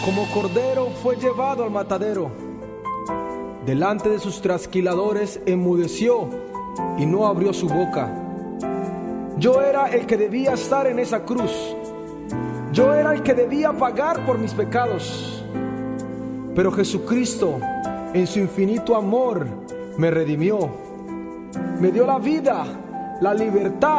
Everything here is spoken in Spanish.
Como cordero fue llevado al matadero. Delante de sus trasquiladores enmudeció y no abrió su boca. Yo era el que debía estar en esa cruz. Yo era el que debía pagar por mis pecados. Pero Jesucristo, en su infinito amor, me redimió. Me dio la vida, la libertad